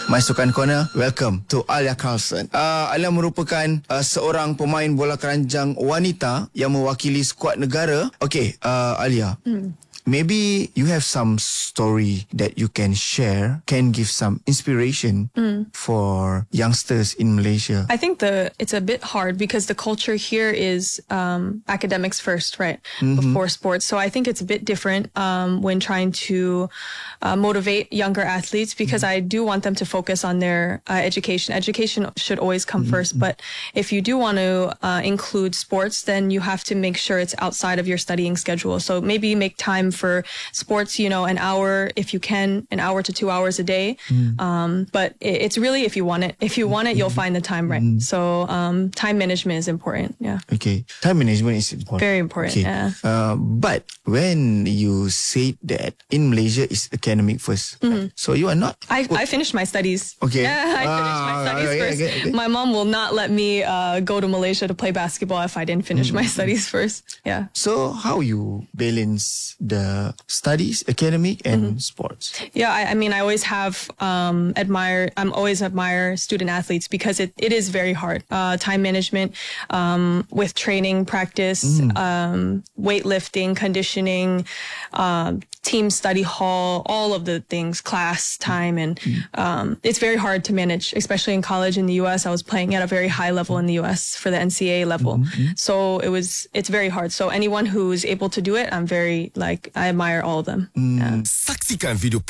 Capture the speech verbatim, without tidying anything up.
My Sukan Corner, welcome to Alia Carlson. Uh, Alia merupakan uh, seorang pemain bola keranjang wanita yang mewakili skuad negara. Okay, uh, Alia. Hmm. Maybe you have some story that you can share, can give some inspiration mm. for youngsters in Malaysia. I think the it's a bit hard because the culture here is um, academics first, right? Mm-hmm. Before sports. So I think it's a bit different um, when trying to uh, motivate younger athletes because mm-hmm. I do want them to focus on their uh, education. Education should always come mm-hmm. first. But if you do want to uh, include sports, then you have to make sure it's outside of your studying schedule. So maybe make time for sports, you know, an hour if you can, an hour to two hours a day. Mm. Um, but it, it's really if you want it. If you want it, you'll find the time, right? Mm. So um, time management is important. Yeah. Okay. Time management is important. Very important. Okay. Yeah. Uh, but when you said that in Malaysia is academic first, mm-hmm. so you are not. I, I finished my studies. Okay. Yeah, I finished my studies okay, first. Okay, okay. My mom will not let me uh, go to Malaysia to play basketball if I didn't finish mm-hmm. my studies first. Yeah. So how you balance the studies, academic, and mm-hmm. sports? Yeah, I, I mean, I always have um, admire. I'm always admire student athletes because it, it is very hard. Uh, time management um, with training, practice, mm. um, weightlifting, conditioning, uh, team study hall, all of the things, class time, and um, it's very hard to manage, especially in college in the U S. I was playing at a very high level in the U S for the N C A A level, mm-hmm. so it was it's very hard. So anyone who's able to do it, I'm very like I admire all of them. Mm. Yeah. Saksikan video